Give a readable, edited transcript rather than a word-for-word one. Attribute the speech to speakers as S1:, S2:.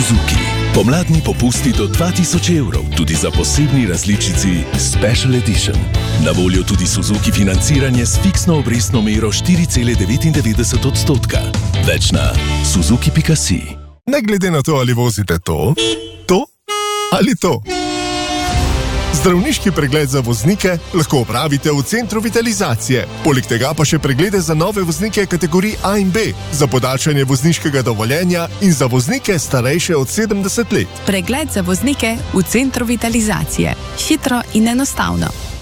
S1: Suzuki. Pomladni popusti do 2000 evrov, tudi za posebni različici Special Edition. Na voljo tudi Suzuki financiranje s fiksno obrestno mero 4,99%. Več na suzuki.si.
S2: Ne glede na to, ali vozite to ali to. Zdravniški pregled za voznike lahko opravite v Centru Vitalizacije. Poleg tega pa še preglede za nove voznike kategorij A in B, za podaljšanje vozniškega dovoljenja in za voznike starejše od 70 let.
S3: Pregled za voznike v Centru Vitalizacije. Hitro in enostavno.